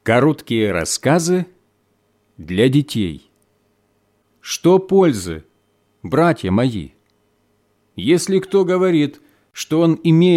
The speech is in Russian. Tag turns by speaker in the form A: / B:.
A: Короткие рассказы для детей. Что пользы, братья мои, если кто говорит, что он имеет